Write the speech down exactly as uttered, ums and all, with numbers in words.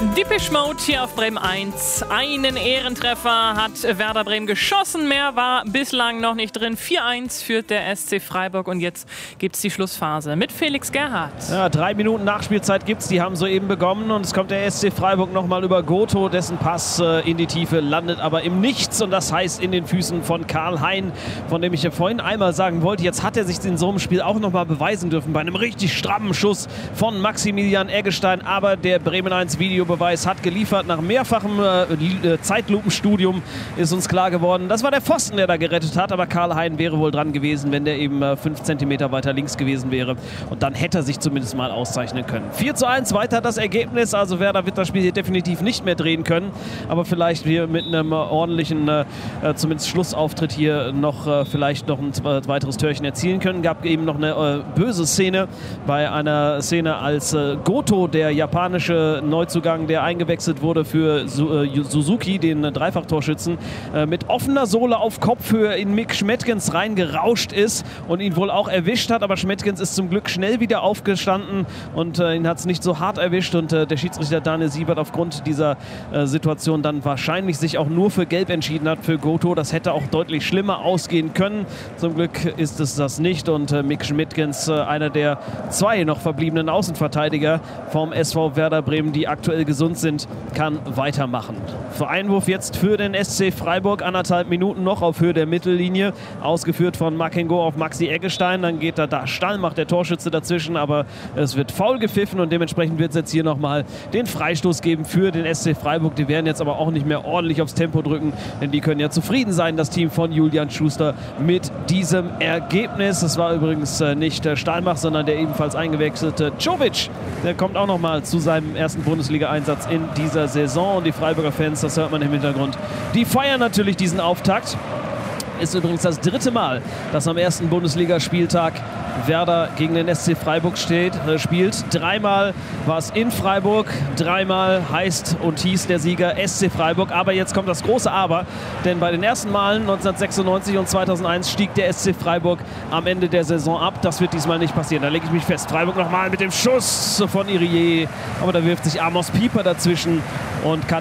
Depeche Mode hier auf Bremen eins. Einen Ehrentreffer hat Werder Bremen geschossen. Mehr war bislang noch nicht drin. vier eins führt der S C Freiburg. Und jetzt gibt es die Schlussphase mit Felix Gerhardt. Ja, drei Minuten Nachspielzeit gibt es. Die haben soeben begonnen. Und es kommt der S C Freiburg nochmal über Goto. Dessen Pass äh, in die Tiefe landet aber im Nichts. Und das heißt in den Füßen von Karl Hein, von dem ich ja vorhin einmal sagen wollte. Jetzt hat er sich in so einem Spiel auch nochmal beweisen dürfen. Bei einem richtig strammen Schuss von Maximilian Eggestein. Aber der Bremen eins Videobeweis hat geliefert. Nach mehrfachem äh, Zeitlupenstudium ist uns klar geworden, das war der Pfosten, der da gerettet hat, aber Karl Hein wäre wohl dran gewesen, wenn der eben äh, fünf Zentimeter weiter links gewesen wäre, und dann hätte er sich zumindest mal auszeichnen können. vier zu eins weiter das Ergebnis, also Werder wird das Spiel hier definitiv nicht mehr drehen können, aber vielleicht wir mit einem äh, ordentlichen äh, zumindest Schlussauftritt hier noch äh, vielleicht noch ein weiteres Törchen erzielen können. Gab eben noch eine äh, böse Szene bei einer Szene, als äh, Goto, der japanische Neuzugang, der eingewechselt wurde für Suzuki, den Dreifachtorschützen, mit offener Sohle auf Kopfhöhe in Mick Schmettgens reingerauscht ist und ihn wohl auch erwischt hat, aber Schmettgens ist zum Glück schnell wieder aufgestanden und äh, ihn hat es nicht so hart erwischt, und äh, der Schiedsrichter Daniel Siebert aufgrund dieser äh, Situation dann wahrscheinlich sich auch nur für Gelb entschieden hat für Goto. Das hätte auch deutlich schlimmer ausgehen können. Zum Glück ist es das nicht, und äh, Mick Schmettgens, äh, einer der zwei noch verbliebenen Außenverteidiger vom S V Werder Bremen, die aktuell gesund sind, kann weitermachen. Für Einwurf jetzt für den S C Freiburg, anderthalb Minuten noch auf Höhe der Mittellinie, ausgeführt von Makengo auf Maxi Eggestein, dann geht da, da Stallmacht, der Torschütze, dazwischen, aber es wird faul gepfiffen, und dementsprechend wird es jetzt hier nochmal den Freistoß geben für den S C Freiburg. Die werden jetzt aber auch nicht mehr ordentlich aufs Tempo drücken, denn die können ja zufrieden sein, das Team von Julian Schuster, mit diesem Ergebnis. Es war übrigens äh, nicht äh, Stallmacht, sondern der ebenfalls eingewechselte Jovic. Der kommt auch nochmal zu seinem ersten Bundesliga-Einsatz in dieser Saison, und die Freiburger Fans, das hört man im Hintergrund, die feiern natürlich diesen Auftakt. Ist übrigens das dritte Mal, dass am ersten Bundesligaspieltag Werder gegen den S C Freiburg steht, äh, spielt. Dreimal war es in Freiburg, dreimal heißt und hieß der Sieger S C Freiburg. Aber jetzt kommt das große Aber, denn bei den ersten Malen neunzehnhundertsechsundneunzig und zweitausendeins stieg der S C Freiburg am Ende der Saison ab. Das wird diesmal nicht passieren, da lege ich mich fest. Freiburg nochmal mit dem Schuss von Irié, aber da wirft sich Amos Pieper dazwischen und kann